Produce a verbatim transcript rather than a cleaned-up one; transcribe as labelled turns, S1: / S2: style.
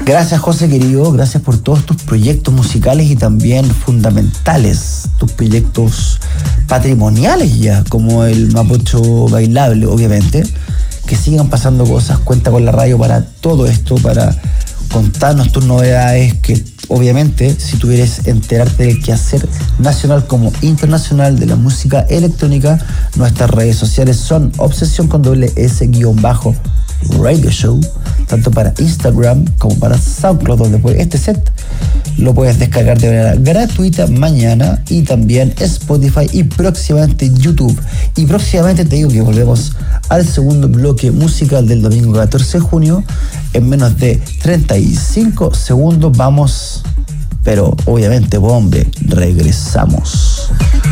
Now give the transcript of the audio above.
S1: Gracias, José querido, gracias por todos tus proyectos musicales y también fundamentales, tus proyectos patrimoniales ya, como el Mapocho Bailable, obviamente. Que sigan pasando cosas, cuenta con la radio para todo esto, para contarnos tus novedades, que obviamente si tú quieres enterarte del quehacer nacional como internacional de la música electrónica, nuestras redes sociales son Obsesión con doble S guión bajo Radio Show, tanto para Instagram como para SoundCloud, donde puedes, este set lo puedes descargar de manera gratuita mañana, y también Spotify y próximamente YouTube. Y próximamente te digo que volvemos al segundo bloque musical del domingo catorce de junio. En menos de treinta y cinco segundos vamos, pero obviamente, hombre, regresamos.